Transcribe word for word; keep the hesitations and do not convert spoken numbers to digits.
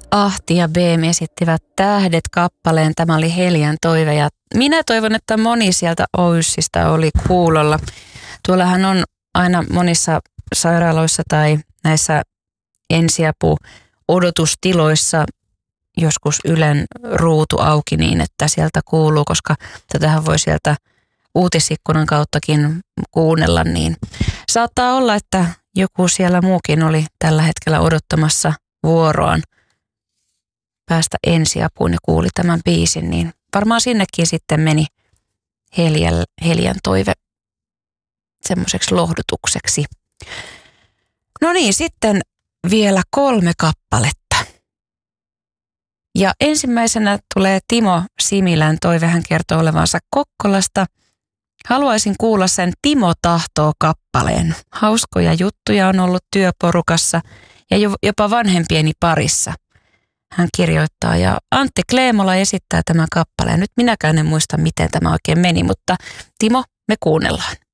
Ahti ja Beem esittivät Tähdet kappaleen. Tämä oli Helian toive ja minä toivon, että moni sieltä Oyssista oli kuulolla. Tuollahan on aina monissa sairaaloissa tai näissä ensiapu-odotustiloissa joskus Ylen ruutu auki niin, että sieltä kuuluu, koska tätähän voi sieltä uutisikkunan kauttakin kuunnella, niin saattaa olla, että joku siellä muukin oli tällä hetkellä odottamassa vuoroaan päästä ensiapuun ja kuuli tämän biisin, niin varmaan sinnekin sitten meni Helian, Helian toive semmoiseksi lohdutukseksi. No niin, sitten vielä kolme kappaletta. Ja ensimmäisenä tulee Timo Similän toive, hän kertoo olevansa Kokkolasta. Haluaisin kuulla sen Timo tahtoo kappaleen. Hauskoja juttuja on ollut työporukassa ja jopa vanhempieni parissa. Hän kirjoittaa ja Antti Kleemola esittää tämän kappaleen. Nyt minäkään en muista, miten tämä oikein meni, mutta Timo, me kuunnellaan.